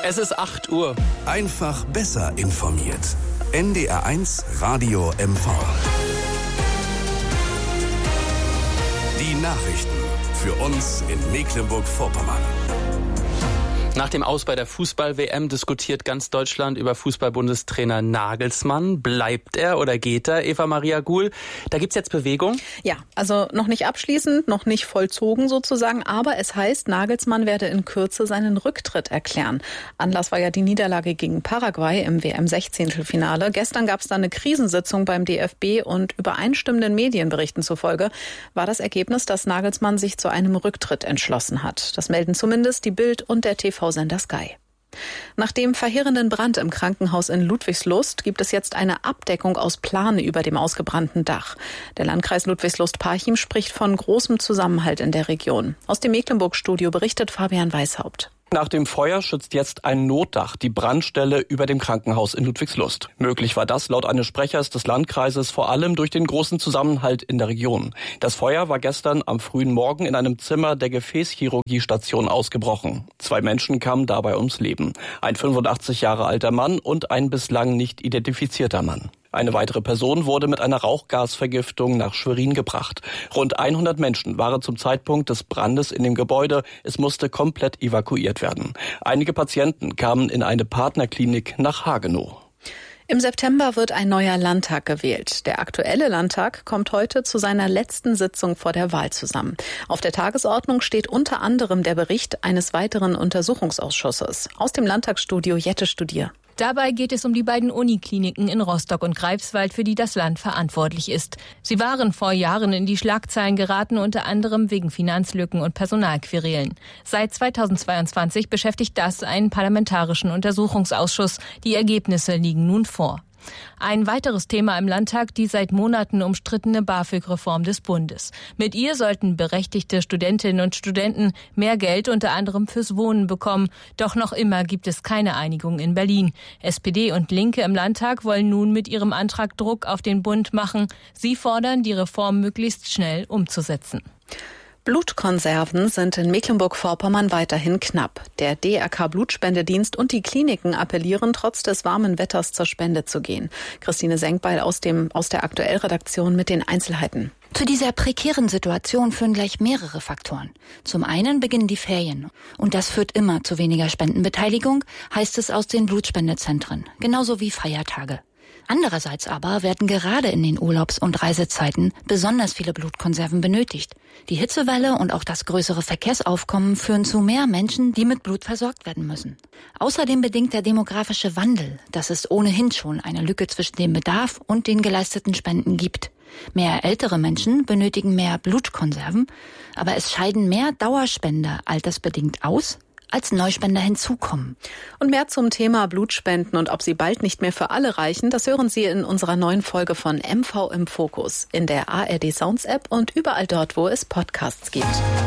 Es ist 8 Uhr. Einfach besser informiert. NDR1 Radio MV. Die Nachrichten für uns in Mecklenburg-Vorpommern. Nach dem Aus bei der Fußball-WM diskutiert ganz Deutschland über Fußball-Bundestrainer Nagelsmann. Bleibt er oder geht er? Eva-Maria Guhl, da gibt's jetzt Bewegung? Ja, also noch nicht abschließend, noch nicht vollzogen sozusagen, aber es heißt, Nagelsmann werde in Kürze seinen Rücktritt erklären. Anlass war ja die Niederlage gegen Paraguay im WM-16-Finale. Gestern gab's dann eine Krisensitzung beim DFB und übereinstimmenden Medienberichten zufolge war das Ergebnis, dass Nagelsmann sich zu einem Rücktritt entschlossen hat. Das melden zumindest die Bild und der TV-Sender Sky. Nach dem verheerenden Brand im Krankenhaus in Ludwigslust gibt es jetzt eine Abdeckung aus Plane über dem ausgebrannten Dach. Der Landkreis Ludwigslust-Parchim spricht von großem Zusammenhalt in der Region. Aus dem Mecklenburg-Studio berichtet Fabian Weishaupt. Nach dem Feuer schützt jetzt ein Notdach die Brandstelle über dem Krankenhaus in Ludwigslust. Möglich war das laut eines Sprechers des Landkreises vor allem durch den großen Zusammenhalt in der Region. Das Feuer war gestern am frühen Morgen in einem Zimmer der Gefäßchirurgiestation ausgebrochen. 2 Menschen kamen dabei ums Leben. Ein 85 Jahre alter Mann und ein bislang nicht identifizierter Mann. Eine weitere Person wurde mit einer Rauchgasvergiftung nach Schwerin gebracht. Rund 100 Menschen waren zum Zeitpunkt des Brandes in dem Gebäude. Es musste komplett evakuiert werden. Einige Patienten kamen in eine Partnerklinik nach Hagenow. Im September wird ein neuer Landtag gewählt. Der aktuelle Landtag kommt heute zu seiner letzten Sitzung vor der Wahl zusammen. Auf der Tagesordnung steht unter anderem der Bericht eines weiteren Untersuchungsausschusses. Aus dem Landtagsstudio Jette Studier. Dabei geht es um die beiden Unikliniken in Rostock und Greifswald, für die das Land verantwortlich ist. Sie waren vor Jahren in die Schlagzeilen geraten, unter anderem wegen Finanzlücken und Personalquerelen. Seit 2022 beschäftigt das einen parlamentarischen Untersuchungsausschuss. Die Ergebnisse liegen nun vor. Ein weiteres Thema im Landtag, die seit Monaten umstrittene BAföG-Reform des Bundes. Mit ihr sollten berechtigte Studentinnen und Studenten mehr Geld unter anderem fürs Wohnen bekommen. Doch noch immer gibt es keine Einigung in Berlin. SPD und Linke im Landtag wollen nun mit ihrem Antrag Druck auf den Bund machen. Sie fordern, die Reform möglichst schnell umzusetzen. Blutkonserven sind in Mecklenburg-Vorpommern weiterhin knapp. Der DRK-Blutspendedienst und die Kliniken appellieren, trotz des warmen Wetters zur Spende zu gehen. Christine Senkbeil aus der Aktuell-Redaktion mit den Einzelheiten. Zu dieser prekären Situation führen gleich mehrere Faktoren. Zum einen beginnen die Ferien. Und das führt immer zu weniger Spendenbeteiligung, heißt es aus den Blutspendezentren. Genauso wie Feiertage. Andererseits aber werden gerade in den Urlaubs- und Reisezeiten besonders viele Blutkonserven benötigt. Die Hitzewelle und auch das größere Verkehrsaufkommen führen zu mehr Menschen, die mit Blut versorgt werden müssen. Außerdem bedingt der demografische Wandel, dass es ohnehin schon eine Lücke zwischen dem Bedarf und den geleisteten Spenden gibt. Mehr ältere Menschen benötigen mehr Blutkonserven, aber es scheiden mehr Dauerspender altersbedingt aus, als Neuspender hinzukommen. Und mehr zum Thema Blutspenden und ob sie bald nicht mehr für alle reichen, das hören Sie in unserer neuen Folge von MV im Fokus, in der ARD Sounds App und überall dort, wo es Podcasts gibt.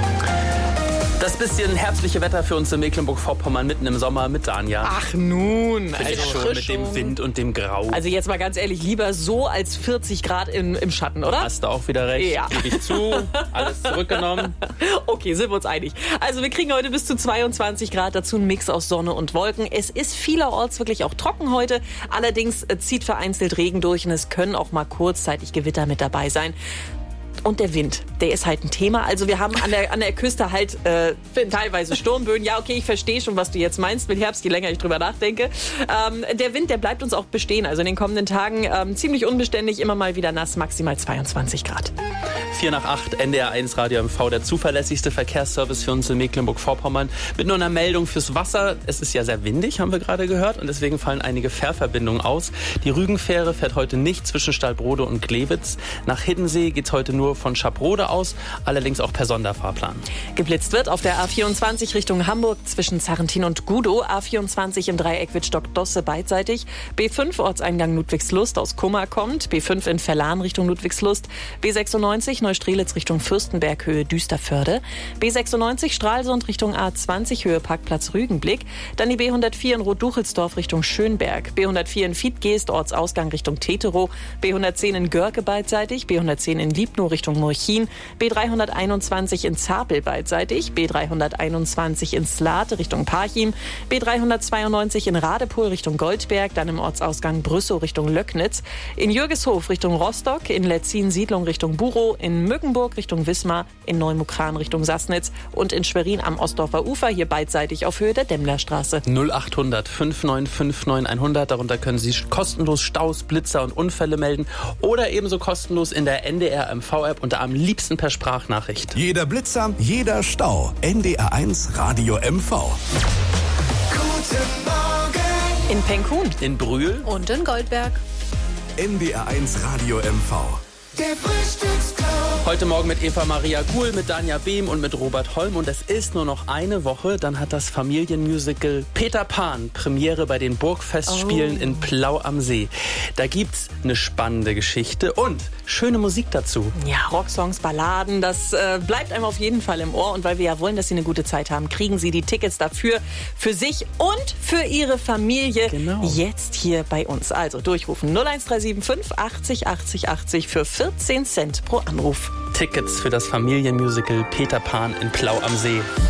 Das bisschen herbstliche Wetter für uns in Mecklenburg-Vorpommern mitten im Sommer mit Danja. Ach nun, also schon mit dem Wind und dem Grau. Also jetzt mal ganz ehrlich, lieber so als 40 Grad im Schatten, oder? Hast du auch wieder recht. Ja. Gebe ich zu, alles zurückgenommen. Okay, sind wir uns einig. Also wir kriegen heute bis zu 22 Grad, dazu ein Mix aus Sonne und Wolken. Es ist vielerorts wirklich auch trocken heute. Allerdings zieht vereinzelt Regen durch und es können auch mal kurzzeitig Gewitter mit dabei sein. Und der Wind, der ist halt ein Thema. Also wir haben an der Küste halt teilweise Sturmböen. Ja, okay, ich verstehe schon, was du jetzt meinst mit Herbst, je länger ich drüber nachdenke. Der Wind, der bleibt uns auch bestehen. Also in den kommenden Tagen ziemlich unbeständig, immer mal wieder nass, maximal 22 Grad. 7:45, NDR1 Radio MV, der zuverlässigste Verkehrsservice für uns in Mecklenburg-Vorpommern. Mit nur einer Meldung fürs Wasser. Es ist ja sehr windig, haben wir gerade gehört. Und deswegen fallen einige Fährverbindungen aus. Die Rügenfähre fährt heute nicht zwischen Stallbrode und Glewitz. Nach Hiddensee geht's heute nur von Schaprode aus, allerdings auch per Sonderfahrplan. Geblitzt wird auf der A24 Richtung Hamburg zwischen Sarrentin und Gudow, A24 im Dreieck Wittstock-Dosse beidseitig, B5 Ortseingang Ludwigslust aus Kummer kommt, B5 in Verlan Richtung Ludwigslust, B96 Neustrelitz Richtung Fürstenberg Höhe Düsterförde, B96 Stralsund Richtung A20 Höhe Parkplatz Rügenblick, dann die B104 in Rotduchelsdorf Richtung Schönberg, B104 in Fiedgeest Ortsausgang Richtung Teterow, B110 in Görke beidseitig, B110 in Liebnow Richtung Richtung Murchin, B321 in Zapel beidseitig, B321 in Slate Richtung Parchim, B392 in Radepohl Richtung Goldberg, dann im Ortsausgang Brüssow Richtung Löcknitz, in Jürgeshof Richtung Rostock, in Letzin-Siedlung Richtung Burow, in Mückenburg Richtung Wismar, in Neumukran Richtung Sassnitz und in Schwerin am Ostdorfer Ufer, hier beidseitig auf Höhe der Demmlerstraße. 0800 5959 100, darunter können Sie kostenlos Staus, Blitzer und Unfälle melden oder ebenso kostenlos in der NDR MV-App und da am liebsten per Sprachnachricht. Jeder Blitzer, jeder Stau. NDR1 Radio MV. Guten Morgen. In Penkun, In Brühl Und in Goldberg. NDR1 Radio MV. Der Frühstücksclub. heute Morgen mit Eva Maria Guhl, mit Danja Behm und mit Robert Holm. Und es ist nur noch eine Woche, dann hat das Familienmusical Peter Pan Premiere bei den Burgfestspielen in Plau am See. Da gibt's eine spannende Geschichte und schöne Musik dazu. ja, Rocksongs, Balladen, das bleibt einem auf jeden Fall im Ohr. Und weil wir ja wollen, dass Sie eine gute Zeit haben, kriegen Sie die Tickets dafür für sich und für Ihre Familie jetzt hier bei uns. Also durchrufen 01375 80 80 80 für 14 Cent pro Anruf. Tickets für das Familienmusical Peter Pan in Plau am See.